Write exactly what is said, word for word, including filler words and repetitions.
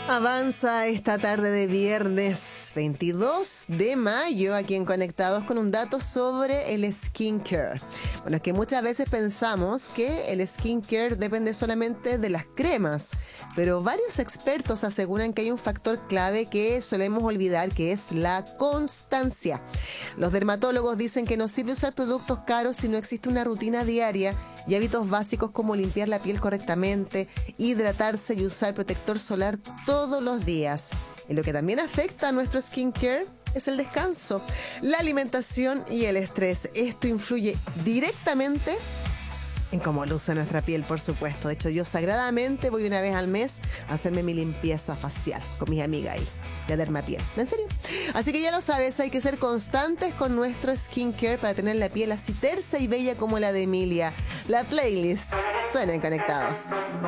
Avanza esta tarde de viernes veintidós de mayo aquí en Conectados con un dato sobre el skincare. Bueno, es que muchas veces pensamos que el skincare depende solamente de las cremas, pero varios expertos aseguran que hay un factor clave que solemos olvidar, que es la constancia. Los dermatólogos dicen que no sirve usar productos caros si no existe una rutina diaria y hábitos básicos como limpiar la piel correctamente, hidratarse y usar protector solar todos los días. Y lo que también afecta a nuestro skincare es el descanso, la alimentación y el estrés. Esto influye directamente en cómo luce nuestra piel, por supuesto. De hecho, yo sagradamente voy una vez al mes a hacerme mi limpieza facial con mis amigas ahí, de Dermapiel. ¿En serio? Así que ya lo sabes, hay que ser constantes con nuestro skincare para tener la piel así tersa y bella como la de Emilia. La playlist suena en Conectados.